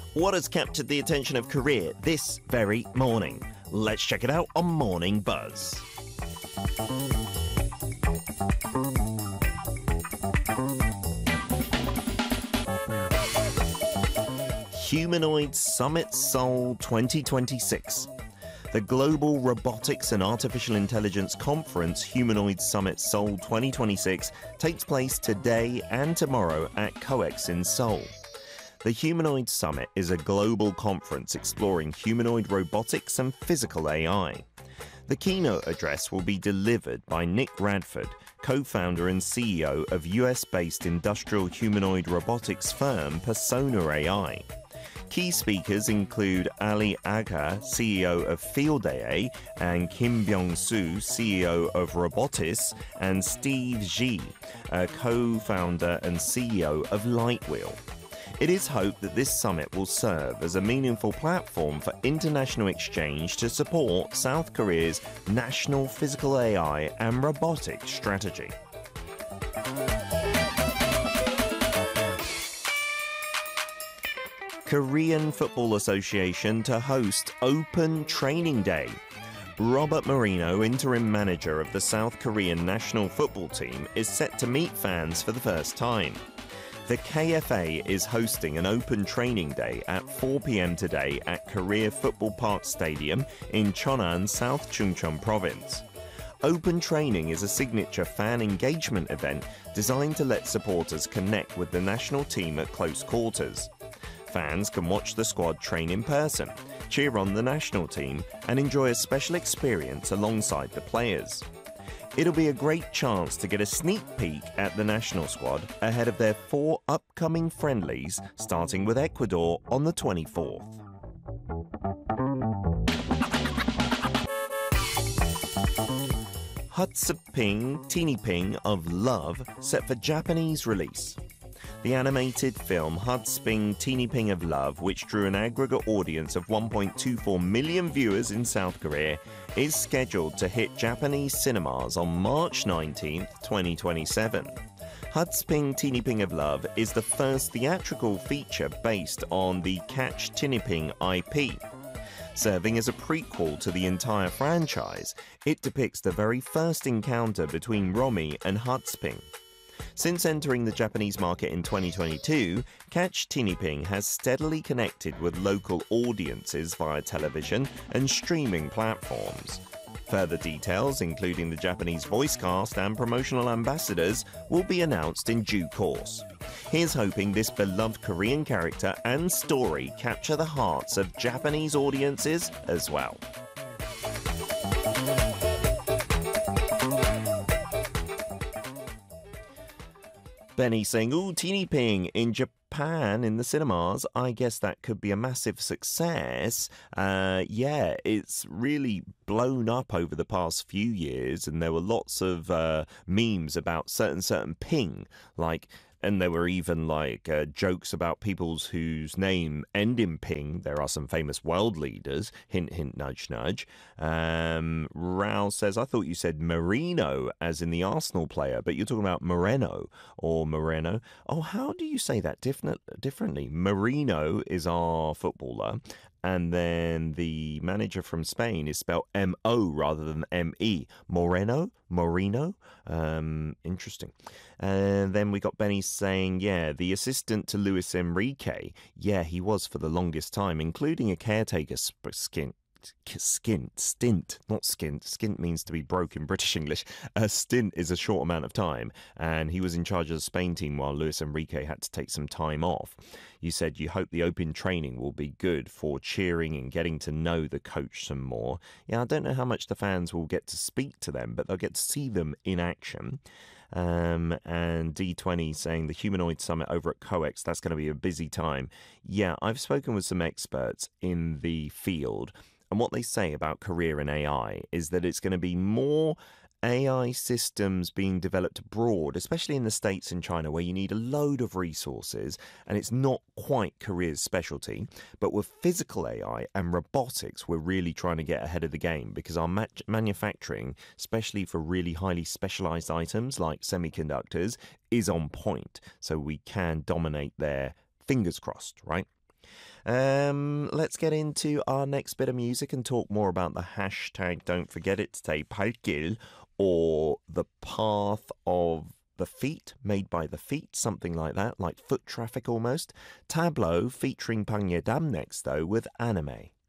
What has captured the attention of Korea this very morning? Let's check it out on Morning Buzz. Humanoid Summit Seoul 2026. The Global Robotics and Artificial Intelligence Conference Humanoid Summit Seoul 2026 takes place today and tomorrow at COEX in Seoul. The Humanoid Summit is a global conference exploring humanoid robotics and physical AI. The keynote address will be delivered by Nick Radford, co-founder and CEO of US-based industrial humanoid robotics firm Persona AI. Key speakers include Ali Agha, CEO of Field AA, and Kim Byung-soo, CEO of Robotis, and Steve Ji, a co-founder and CEO of Lightwheel. It is hoped that this summit will serve as a meaningful platform for international exchange to support South Korea's national physical AI and robotics strategy. Korean Football Association to host Open Training Day. Robert Marino, interim manager of the South Korean national football team, is set to meet fans for the first time. The KFA is hosting an open training day at 4 p.m. today at Korea Football Park Stadium in Cheonan, South Chungcheong Province. Open Training is a signature fan engagement event designed to let supporters connect with the national team at close quarters. Fans can watch the squad train in person, cheer on the national team, and enjoy a special experience alongside the players. It'll be a great chance to get a sneak peek at the national squad ahead of their 4 upcoming friendlies, starting with Ecuador on the 24th. Hutsuping Teeny Ping of Love set for Japanese release. The animated film Hutsuping Teeny Ping of Love, which drew an aggregate audience of 1.24 million viewers in South Korea, is scheduled to hit Japanese cinemas on March 19, 2027. Hutsuping Teeny Ping of Love is the first theatrical feature based on the Catch Tinyping IP. Serving as a prequel to the entire franchise, it depicts the very first encounter between Romy and Hutsuping. Since entering the Japanese market in 2022, Catch Tinyping has steadily connected with local audiences via television and streaming platforms. Further details, including the Japanese voice cast and promotional ambassadors, will be announced in due course. Here's hoping this beloved Korean character and story capture the hearts of Japanese audiences as well. Benny saying, ooh, Teeny Ping in Japan in the cinemas. I guess that could be a massive success. Yeah, it's really blown up over the past few years, and there were lots of memes about certain ping, like, and there were even like jokes about people's whose name end in ping. There are some famous world leaders. Hint, hint, nudge, nudge. Raul says, I thought you said Marino, as in the Arsenal player, but you're talking about Moreno or Moreno. Oh, how do you say that differently? Marino is our footballer. And then the manager from Spain is spelled M-O rather than M-E. Moreno? Interesting. And then we got Benny saying, yeah, the assistant to Luis Enrique. Yeah, he was for the longest time, including a caretaker stint. Skint means to be broke in British English. A stint is a short amount of time, and he was in charge of the Spain team while Luis Enrique had to take some time off. You said you hope the open training will be good for cheering and getting to know the coach some more. Yeah, I don't know how much the fans will get to speak to them, but they'll get to see them in action. And D20 saying the Humanoid Summit over at COEX, that's going to be a busy time. Yeah, I've spoken with some experts in the field, and what they say about Korea and AI is that it's going to be more AI systems being developed abroad, especially in the States and China, where you need a load of resources, and it's not quite Korea's specialty. But with physical AI and robotics, we're really trying to get ahead of the game, because our manufacturing, especially for really highly specialized items like semiconductors, is on point. So we can dominate there, fingers crossed, right? Let's get into our next bit of music and talk more about the hashtag Don't Forget It Today, 발길, or the path of the feet, made by the feet, something like that, like foot traffic almost. Tableau featuring Pang Ye Dam next, though, with Anime.